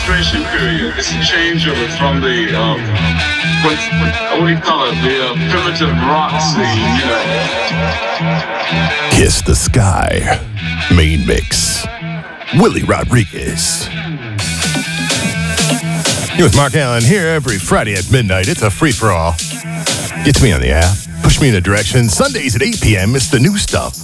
registration period. It's a changeover from the what do you call it? The primitive rock scene, you know. Kiss the Sky, main mix. Willie Rodriguez. You with Mark Allen here every Friday at midnight. It's a free-for-all. Get to me on the app. Push me in a direction. Sundays at 8 p.m. It's the new stuff.